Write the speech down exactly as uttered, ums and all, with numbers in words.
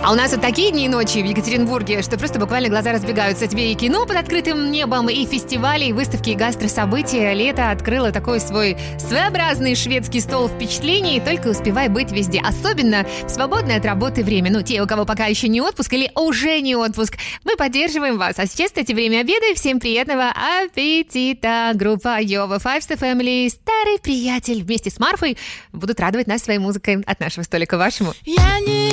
А у нас вот такие дни и ночи в Екатеринбурге, что просто буквально глаза разбегаются. Тебе и кино под открытым небом, и фестивали, и выставки, и гастрособытия. Лето открыло такой свой своеобразный шведский стол впечатлений. Только успевай быть везде. Особенно в свободное от работы время. Ну, те, у кого пока еще не отпуск или уже не отпуск. Мы поддерживаем вас. А сейчас, кстати, время обеда. И всем приятного аппетита. Группа Йова Five Star Family, старый приятель, вместе с Марфой будут радовать нас своей музыкой от нашего столика к вашему. Я не